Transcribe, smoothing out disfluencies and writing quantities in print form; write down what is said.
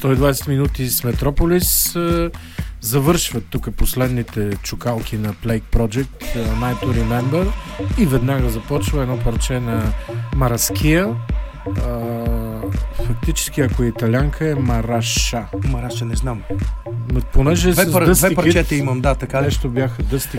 120 минути с Метрополис. Завършват тук последните чукалки на Plague Project, Night to Remember, и веднага започва едно парче на Мараския. Фактически, ако е италянка, е Мараша. Мараша не знам. Понеже с Дъсти две парчета Кид, имам, да, така. Нещо бяха Дъсти